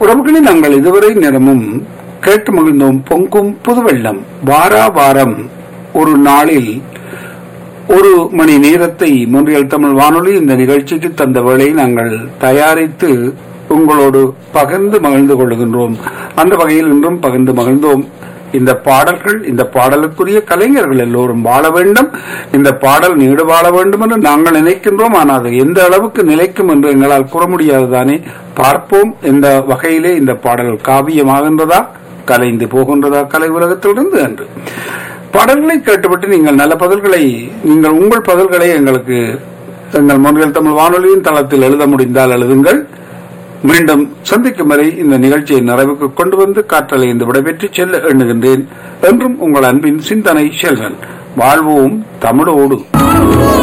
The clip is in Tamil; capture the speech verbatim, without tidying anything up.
உறவுகளை நாங்கள் இதுவரை நேரமும் கேட்டு மகிழ்ந்தோம். பொங்கும் புதுவெள்ளம் வாரா வாரம் ஒரு நாளில் ஒரு மணி நேரத்தை மொன்றியல் தமிழ் வானொலி இந்த நிகழ்ச்சிக்கு தந்த வேளை நாங்கள் தயாரித்து உங்களோடு பகிர்ந்து மகிழ்ந்து கொள்கின்றோம். அந்த வகையில் இன்றும் பகிர்ந்து மகிழ்ந்தோம். இந்த பாடல்கள், இந்த பாடலுக்குரிய கலைஞர்கள் எல்லோரும் வாழ வேண்டும், இந்த பாடல் நீடு வாழ வேண்டும் என்று நாங்கள் நினைக்கின்றோம். ஆனால் அது எந்த அளவுக்கு நிலைக்கும் என்று எங்களால் கூற முடியாதுதானே. பார்ப்போம். இந்த வகையிலே இந்த பாடல் காவியமாகின்றதா, கலைந்து போகின்றதா கலை உலகத்திலிருந்து என்று பாடல்களை கேட்டுவிட்டு நீங்கள் நல்ல பதில்களை, நீங்கள் உங்கள் பதில்களை எங்களுக்கு எங்கள் மொழிகள் தமிழ் வானொலியின் தளத்தில் எழுத முடிந்தால் எழுதுங்கள். மீண்டும் சந்திக்கும் வரை இந்த நிகழ்ச்சியை நிறைவுக்கு கொண்டு வந்து காற்றலை இந்த விடைபெற்று செல்ல எண்ணுகின்றேன். என்றும் உங்கள் அன்பின் சிந்தனை செல்வன். வாழ்வோம் தமிழோடு.